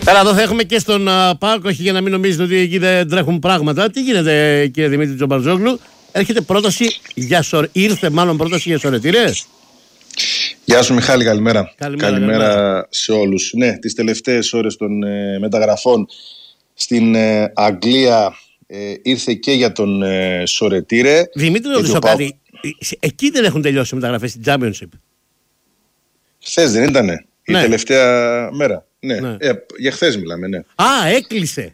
Καλά, εδώ θα έχουμε και στον ΠΑΟΚ, όχι για να μην νομίζετε ότι εκεί δεν τρέχουν πράγματα. Τι γίνεται, κύριε Δημήτρη Τζομπαρζόγλου? Έρχεται πρόταση ήρθε μάλλον πρόταση για Σωρετήρες. Γεια σου Μιχάλη, καλημέρα. Καλημέρα σε όλους. Ναι, τις τελευταίες ώρες των μεταγραφών στην Αγγλία ήρθε και για τον Σωρετήρε. Δημήτρη, ρωτήσω κάτι. Εκεί δεν έχουν τελειώσει οι μεταγραφές στην Championship? Χθες δεν ήτανε? Ναι. Η τελευταία μέρα. Ναι. Για χθες μιλάμε, ναι. Έκλεισε.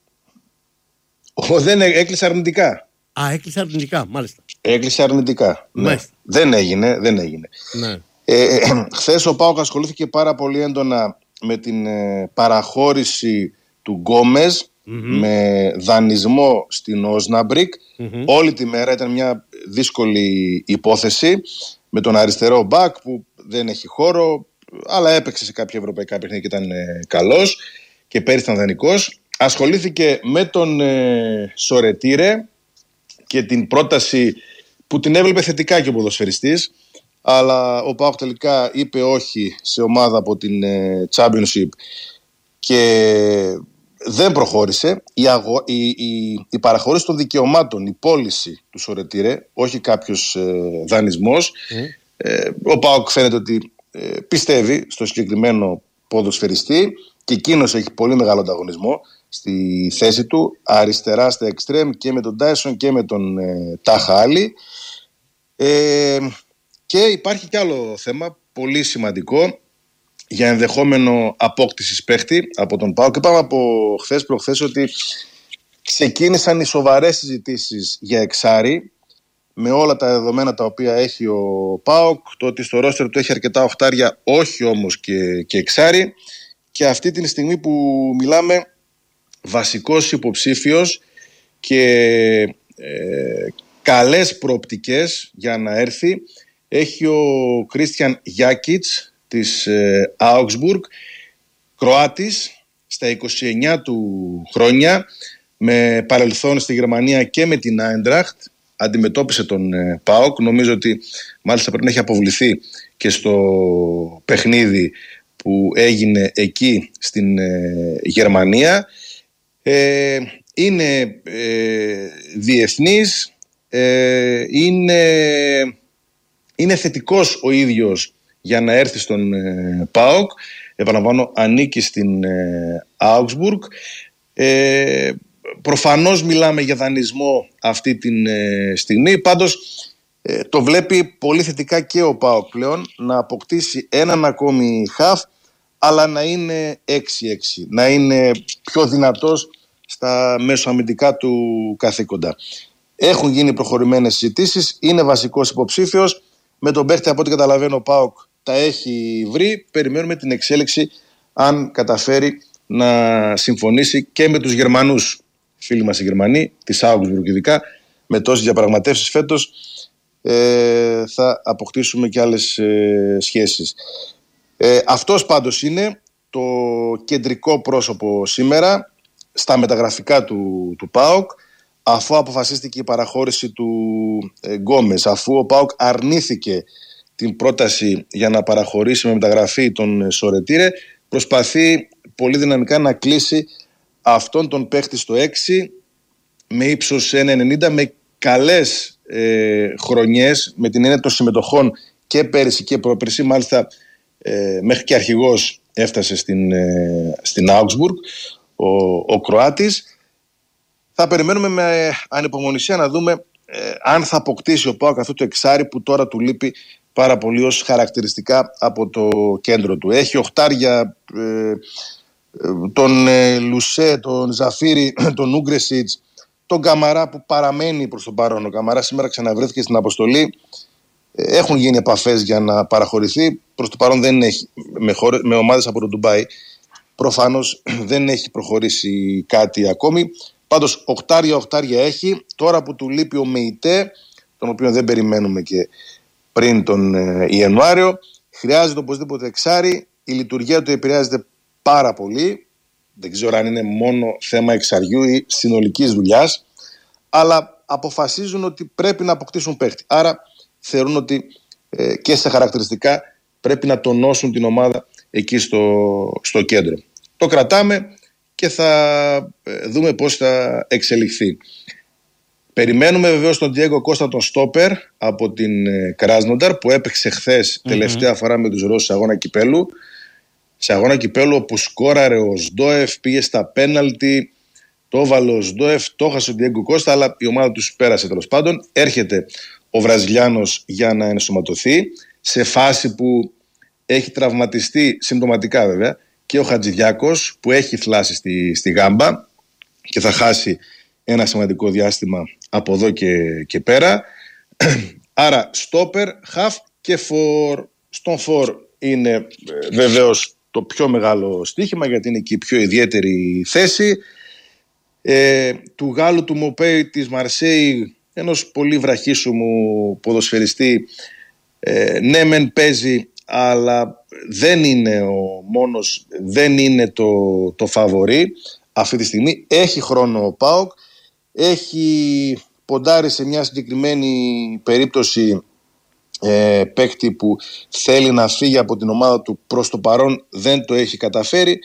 Δεν έκλεισε αρνητικά. Έκλεισε αρνητικά, μάλιστα. Έκλεισε αρνητικά. Ναι. Δεν έγινε. Ναι. Χθες ο ΠΑΟΚ ασχολήθηκε πάρα πολύ έντονα με την παραχώρηση του Γκόμες, με δανεισμό στην Όσναμπρικ. Όλη τη μέρα ήταν μια δύσκολη υπόθεση με τον αριστερό μπακ που δεν έχει χώρο, αλλά έπαιξε σε κάποια ευρωπαϊκά παιχνίδια και ήταν καλός και πέρυσι ήταν δανεικός. Ασχολήθηκε με τον Σωρετήρε και την πρόταση που την έβλεπε θετικά και ο ποδοσφαιριστής, αλλά ο ΠΑΟΚ τελικά είπε όχι σε ομάδα από την Championship και δεν προχώρησε. Η παραχώρηση των δικαιωμάτων, η πώληση του Σωρετήρε, όχι κάποιος δανεισμός. Ο ΠΑΟΚ φαίνεται ότι πιστεύει στο συγκεκριμένο ποδοσφαιριστή και εκείνος έχει πολύ μεγάλο ανταγωνισμό στη θέση του, αριστερά στα εξτρέμ, και με τον Τάισον και με τον Τάχα Άλλη. Και υπάρχει κι άλλο θέμα πολύ σημαντικό για ενδεχόμενο απόκτησης παίχτη από τον ΠΑΟΚ. Είπαμε από χθες προχθές ότι ξεκίνησαν οι σοβαρές συζητήσεις για εξάρι, με όλα τα δεδομένα τα οποία έχει ο ΠΑΟΚ, το ότι στο ρόστερ του έχει αρκετά οχτάρια, όχι όμως και εξάρι, και αυτή τη στιγμή που μιλάμε βασικός υποψήφιος και καλές προοπτικές για να έρθει έχει ο Κρίστιαν Γιάκιτς της Augsburg, Κροάτης, στα 29 του χρόνια, με παρελθόν στη Γερμανία και με την Άιντραχτ. Αντιμετώπισε τον ΠΑΟΚ, νομίζω ότι μάλιστα πρέπει να έχει αποβληθεί και στο παιχνίδι που έγινε εκεί στην Γερμανία. Είναι διεθνής, είναι θετικός ο ίδιος για να έρθει στον ΠΑΟΚ. Επαναλαμβάνω, ανήκει στην Augsburg. Προφανώς μιλάμε για δανεισμό αυτή τη στιγμή. Πάντως το βλέπει πολύ θετικά και ο ΠΑΟΚ πλέον, να αποκτήσει έναν ακόμη χαφ, αλλά να είναι 6-6, να είναι πιο δυνατός στα μεσοαμυντικά του καθήκοντα. Έχουν γίνει προχωρημένες συζητήσεις, είναι βασικός υποψήφιος. Με τον παίχτη, από ό,τι καταλαβαίνω, ο ΠΑΟΚ τα έχει βρει. Περιμένουμε την εξέλιξη, αν καταφέρει να συμφωνήσει και με τους Γερμανούς φίλοι μας οι Γερμανοί, της Augsburg ειδικά, με τόσες διαπραγματεύσεις φέτος, θα αποκτήσουμε και άλλες σχέσεις. Αυτός πάντως είναι το κεντρικό πρόσωπο σήμερα στα μεταγραφικά του ΠΑΟΚ, αφού αποφασίστηκε η παραχώρηση του Γκόμες, αφού ο ΠΑΟΚ αρνήθηκε την πρόταση για να παραχωρήσει με μεταγραφή τον Σωρετήρε, προσπαθεί πολύ δυναμικά να κλείσει αυτόν τον παίχτη στο 6 με ύψος 1,90, με καλές χρονιές, με την έννοια των συμμετοχών και πέρυσι και πρόπερσι. Μάλιστα μέχρι και αρχηγός έφτασε στην Augsburg ο Κροάτης. Θα περιμένουμε με ανυπομονησία να δούμε αν θα αποκτήσει ο ΠΑΟΚ αυτό το εξάρι που τώρα του λείπει πάρα πολύ ως χαρακτηριστικά από το κέντρο του. Έχει οχτάρια, τον Λουσέ, τον Ζαφίρι, τον Ούγκρεσιτς, τον Καμαρά που παραμένει προς τον παρόν. Ο Καμαρά σήμερα ξαναβρέθηκε στην αποστολή. Έχουν γίνει επαφές για να παραχωρηθεί. Προς το παρόν δεν έχει, με ομάδες από το Ντουμπάι. Προφανώς δεν έχει προχωρήσει κάτι ακόμη. Πάντως οχτάρια έχει. Τώρα που του λείπει ο Μεϊτέ, τον οποίο δεν περιμένουμε και πριν τον Ιανουάριο, χρειάζεται οπωσδήποτε εξάρι. Η λειτουργία του επηρεάζεται πάρα πολύ. Δεν ξέρω αν είναι μόνο θέμα εξαριού ή συνολικής δουλειάς, αλλά αποφασίζουν ότι πρέπει να αποκτήσουν παίχτη. Άρα θεωρούν ότι και σε χαρακτηριστικά πρέπει να τονώσουν την ομάδα εκεί στο κέντρο. Το κρατάμε και θα δούμε πώς θα εξελιχθεί. Περιμένουμε βεβαίως τον Diego Costa, τον στόπερ από την Κράσνονταρ, που έπαιξε χθες τελευταία φορά με τους Ρώσους σε αγώνα κυπέλου. Σε αγώνα κυπέλου όπου σκόραρε ο Σντόεφ, πήγε στα πέναλτι, το έβαλε ο Σντόεφ, το έχασε ο Diego Costa, αλλά η ομάδα τους πέρασε τέλος πάντων. Έρχεται ο Βραζιλιάνος για να ενσωματωθεί σε φάση που έχει τραυματιστεί συμπτωματικά βέβαια και ο Χατζηδιάκος, που έχει θλάσει στη γάμπα και θα χάσει ένα σημαντικό διάστημα από εδώ και πέρα. Άρα στόπερ, χαφ και φορ. Στον φορ είναι βεβαίως το πιο μεγάλο στοίχημα, γιατί είναι και η πιο ιδιαίτερη θέση. Του Γάλλου του Μοπέι της Μαρσέη, ενός πολύ βραχίσουμου ποδοσφαιριστή, ναι μεν παίζει, αλλά δεν είναι ο μόνος, δεν είναι το φαβορί αυτή τη στιγμή. Έχει χρόνο ο ΠΑΟΚ, έχει ποντάρει σε μια συγκεκριμένη περίπτωση παίκτη που θέλει να φύγει από την ομάδα του, προς το παρόν δεν το έχει καταφέρει.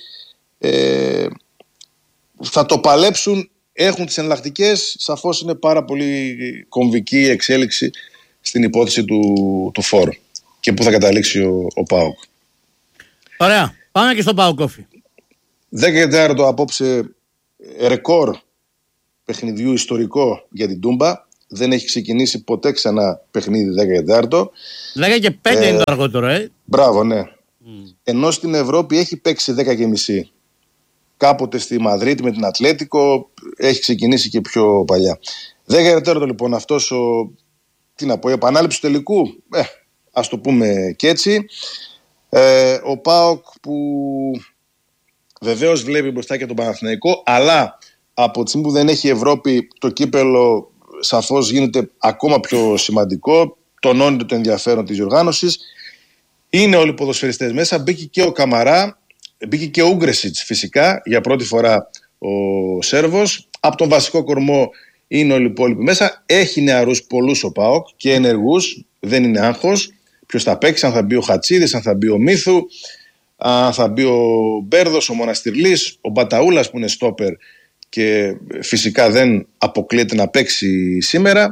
Θα το παλέψουν, έχουν τις εναλλακτικές. Σαφώς είναι πάρα πολύ κομβική η εξέλιξη στην υπόθεση του φόρου και που θα καταλήξει ο ΠΑΟΚ. Ωραία, πάμε και στο ΠΑΟΚ Όφη. 14ο απόψε, ρεκόρ παιχνιδιού ιστορικό για την Τούμπα. Δεν έχει ξεκινήσει ποτέ ξανά παιχνίδι 14ο. 10 και 5 είναι το αργότερο, Μπράβο, ναι. Ενώ στην Ευρώπη έχει παίξει 10 και μισή. Κάποτε στη Μαδρίτη με την Ατλέτικο έχει ξεκινήσει και πιο παλιά. 14ο λοιπόν αυτός η επανάληψη του τελικού, ας το πούμε και έτσι. Ο ΠΑΟΚ που βεβαίως βλέπει μπροστά και τον Παναθηναϊκό, αλλά από τη στιγμή που δεν έχει Ευρώπη, το κύπελο σαφώς γίνεται ακόμα πιο σημαντικό, τονώνεται το ενδιαφέρον της διοργάνωσης. Είναι όλοι οι ποδοσφαιριστές μέσα, μπήκε και ο Καμαρά, μπήκε και ο Ούγκρεσιτς φυσικά, για πρώτη φορά ο Σέρβος. Από τον βασικό κορμό είναι όλοι οι υπόλοιποι μέσα. Έχει νεαρούς πολλούς ο ΠΑΟΚ και ενεργούς, δεν είναι άγχος. Ποιος θα παίξει, αν θα μπει ο Χατσίδης, αν θα μπει ο Μίθου, αν θα μπει ο Μπέρδος, ο Μοναστηρλής, ο Μπαταούλας που είναι στόπερ και φυσικά δεν αποκλείεται να παίξει σήμερα.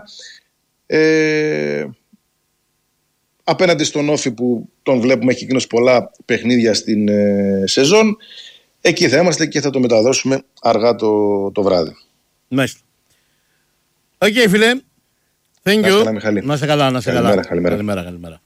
Απέναντι στον Όφη που τον βλέπουμε, έχει εκείνος πολλά παιχνίδια στην σεζόν. Εκεί θα είμαστε και θα το μεταδώσουμε αργά το βράδυ. Μάλιστα. Οκ, φίλε. Thank you. Να σε καλά, καλημέρα.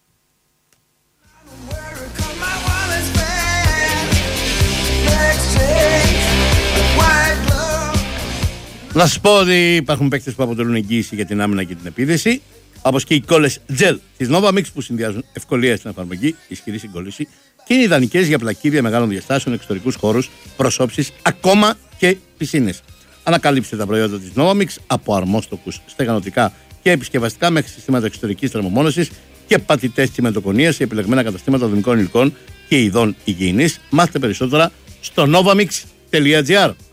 Να σας πω ότι υπάρχουν παίκτες που αποτελούν εγγύηση για την άμυνα και την επίδεση, όπως και οι κόλλες gel της Novamix που συνδυάζουν ευκολία στην εφαρμογή, ισχυρή συγκόλληση και είναι ιδανικές για πλακίδια μεγάλων διαστάσεων, εξωτερικούς χώρους, προσώψεις, ακόμα και πισίνες. Ανακαλύψτε τα προϊόντα της Novamix από αρμόστοκους στεγανοτικά και επισκευαστικά μέχρι συστήματα εξωτερικής θερμομόνωσης και πατητές τσιμεντοκονίας σε επιλεγμένα καταστήματα οδυνικών υλικών και ειδών υγιεινής. Μάθετε περισσότερα στο novamix.gr.